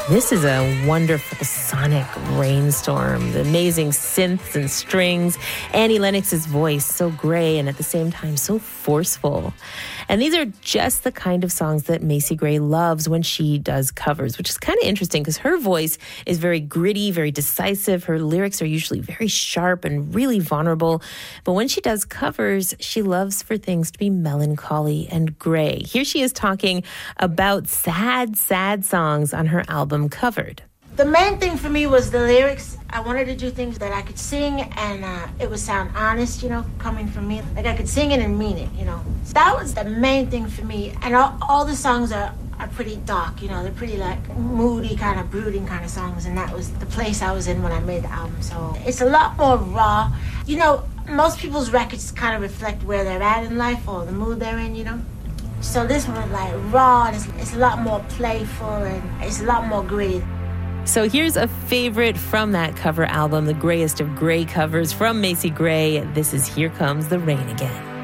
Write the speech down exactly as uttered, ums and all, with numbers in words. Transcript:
This is a wonderful sonic rainstorm, the amazing synths and strings, Annie Lennox's voice, so gray and at the same time so forceful. And these are just the kind of songs that Macy Gray loves when she does covers, which is kind of interesting because her voice is very gritty, very decisive. Her lyrics are usually very sharp and really vulnerable. But when she does covers, she loves for things to be melancholy and gray. Here she is talking about sad, sad songs on her album Covered. The main thing for me was the lyrics. I wanted to do things that I could sing and uh, it would sound honest, you know, coming from me. Like I could sing it and mean it, you know. So that was the main thing for me. And all, all the songs are, are pretty dark, you know. They're pretty like moody, kind of brooding kind of songs. And that was the place I was in when I made the album. So it's a lot more raw. You know, most people's records kind of reflect where they're at in life or the mood they're in, you know. So this one was like raw, and it's, it's a lot more playful, and it's a lot more gritty. So here's a favorite from that cover album, the grayest of gray covers from Macy Gray. This is Here Comes the Rain Again.